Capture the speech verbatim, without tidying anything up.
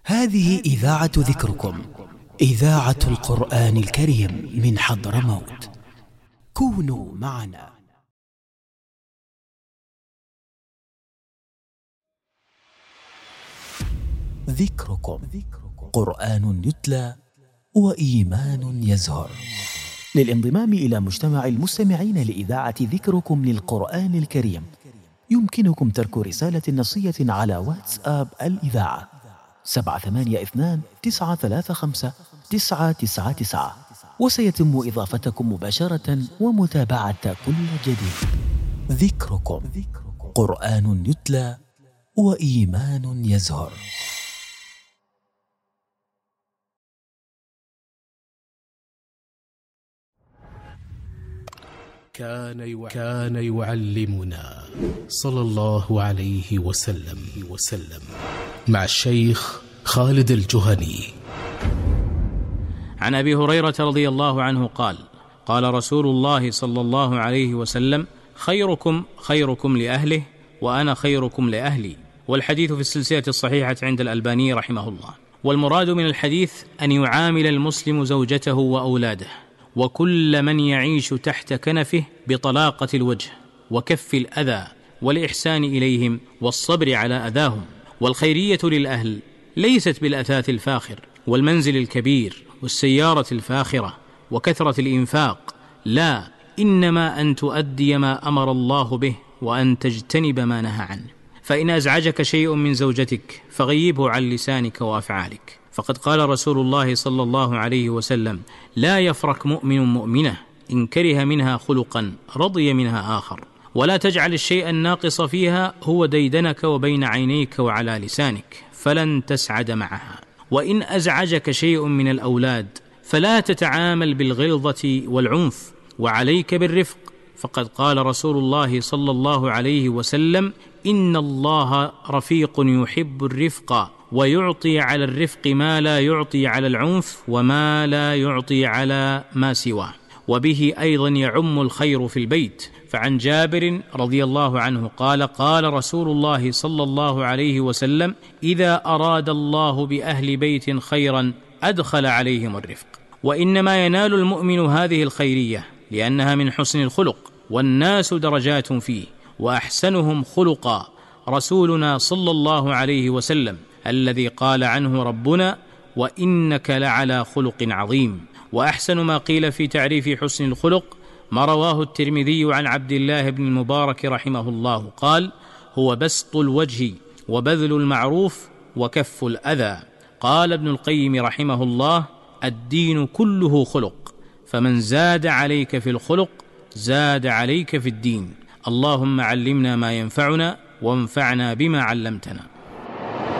هذه إذاعة ذكركم، إذاعة القرآن الكريم من حضرموت. كونوا معنا. ذكركم، قرآن يتلى وإيمان يزهر. للانضمام إلى مجتمع المستمعين لإذاعة ذكركم للقرآن الكريم يمكنكم ترك رسالة نصية على واتساب الإذاعة سبعة ثمانية اثنان تسعة ثلاثة خمسة تسعة تسعة تسعة، وسيتم إضافتكم مباشرة ومتابعة كل جديد. ذكركم، قرآن يتلى وإيمان يزهر. كان كان يعلمنا صلى الله عليه وسلم وسلم مع الشيخ خالد الجهني. عن أبي هريرة رضي الله عنه قال: قال رسول الله صلى الله عليه وسلم: خيركم خيركم لأهله وأنا خيركم لأهلي. والحديث في السلسلة الصحيحة عند الألباني رحمه الله. والمراد من الحديث أن يعامل المسلم زوجته وأولاده وكل من يعيش تحت كنفه بطلاقة الوجه وكف الأذى والإحسان إليهم والصبر على أذاهم. والخيرية للأهل ليست بالأثاث الفاخر والمنزل الكبير والسيارة الفاخرة وكثرة الإنفاق، لا، إنما أن تؤدي ما أمر الله به وأن تجتنب ما نهى عنه. فإن أزعجك شيء من زوجتك فغيبه عن لسانك وأفعالك، فقد قال رسول الله صلى الله عليه وسلم: لا يفرك مؤمن مؤمنة إن كره منها خلقا رضي منها آخر. ولا تجعل الشيء الناقص فيها هو ديدنك وبين عينيك وعلى لسانك، فلن تسعد معها. وإن أزعجك شيء من الأولاد فلا تتعامل بالغلظة والعنف، وعليك بالرفق، فقد قال رسول الله صلى الله عليه وسلم: إن الله رفيق يحب الرفق ويعطي على الرفق ما لا يعطي على العنف وما لا يعطي على ما سواه. وبه أيضا يعم الخير في البيت. فعن جابر رضي الله عنه قال: قال رسول الله صلى الله عليه وسلم: إذا أراد الله بأهل بيت خيرا أدخل عليهم الرفق. وإنما ينال المؤمن هذه الخيرية لأنها من حسن الخلق، والناس درجات فيه، وأحسنهم خلقا رسولنا صلى الله عليه وسلم الذي قال عنه ربنا: وإنك لعلى خلق عظيم. وأحسن ما قيل في تعريف حسن الخلق ما رواه الترمذي عن عبد الله بن المبارك رحمه الله قال: هو بسط الوجه وبذل المعروف وكف الأذى. قال ابن القيم رحمه الله: الدين كله خلق، فمن زاد عليك في الخلق زاد عليك في الدين. اللهم علمنا ما ينفعنا وانفعنا بما علمتنا.